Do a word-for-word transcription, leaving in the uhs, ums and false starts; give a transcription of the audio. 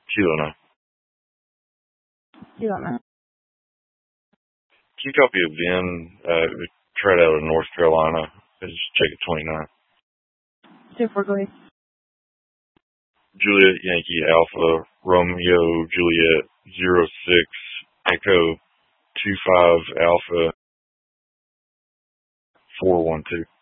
Kilo nine. Kilo nine. Can you copy a V I N? Uh, we tried out of North Carolina. It's Jacob twenty-nine. Two four Grace. Juliet Yankee Alpha Romeo Juliet zero six Echo two five Alpha four one two.